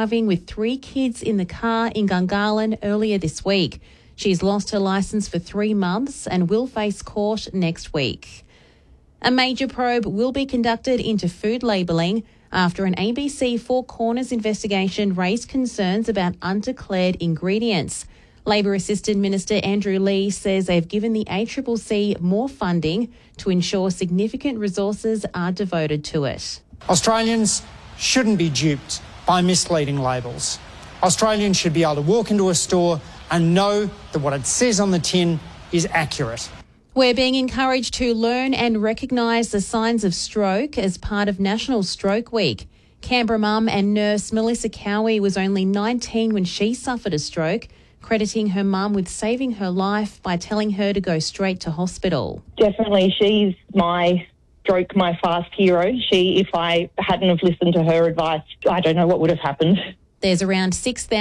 driving with 3 kids in the car in Gungahlin earlier this week. She's lost her licence for 3 months and will face court next week. A major probe will be conducted into food labelling after an ABC Four Corners investigation raised concerns about undeclared ingredients. Labor Assistant Minister Andrew Leigh says they've given the ACCC more funding to ensure significant resources are devoted to it. Australians shouldn't be duped by misleading labels. Australians should be able to walk into a store and know that what it says on the tin is accurate. We're being encouraged to learn and recognise the signs of stroke as part of National Stroke Week. Canberra mum and nurse Melissa Cowie was only 19 when she suffered a stroke, crediting her mum with saving her life by telling her to go straight to hospital. Definitely, she's my fast hero. If I hadn't have listened to her advice, I don't know what would have happened. There's around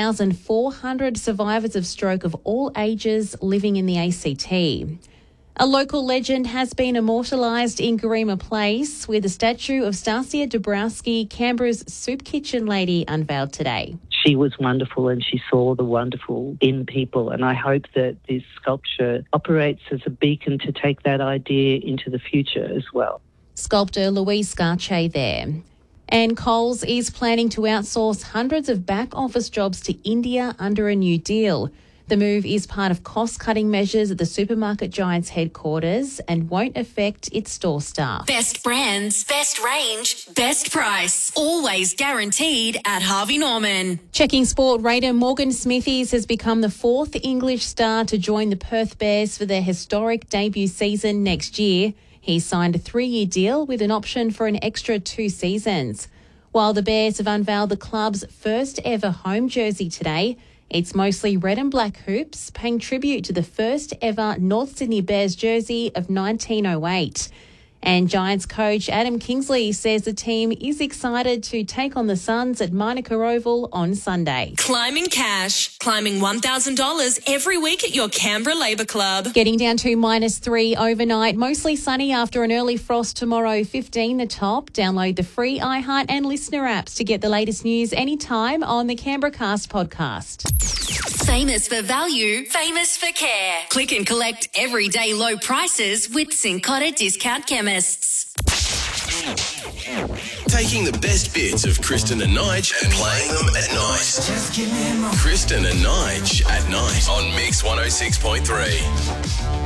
6,400 survivors of stroke of all ages living in the ACT. A local legend has been immortalised in Garema Place with a statue of Stasia Dabrowski, Canberra's soup kitchen lady, unveiled today. She was wonderful and she saw the wonderful in people, and I hope that this sculpture operates as a beacon to take that idea into the future as well. Sculptor Louise Scarche there. And Coles is planning to outsource hundreds of back office jobs to India under a new deal. The move is part of cost-cutting measures at the supermarket giant's headquarters and won't affect its store staff. Best brands, best range, best price. Always guaranteed at Harvey Norman. Checking sport, Raider Morgan Smithies has become the 4th English star to join the Perth Bears for their historic debut season next year. He signed a 3-year deal with an option for an extra 2 seasons. While the Bears have unveiled the club's first ever home jersey today, it's mostly red and black hoops, paying tribute to the first ever North Sydney Bears jersey of 1908. And Giants coach Adam Kingsley says the team is excited to take on the Suns at Manuka Oval on Sunday. Climbing cash, climbing $1,000 every week at your Canberra Labour Club. Getting down to -3 overnight, mostly sunny after an early frost tomorrow, 15 the top. Download the free iHeart and Listener apps to get the latest news anytime on the Canberra Cast podcast. Famous for value, famous for care. Click and collect everyday low prices with Cincotta Discount Chemists. Taking the best bits of Kristen and Nige and playing them at night. Kristen and Nige at night on Mix 106.3.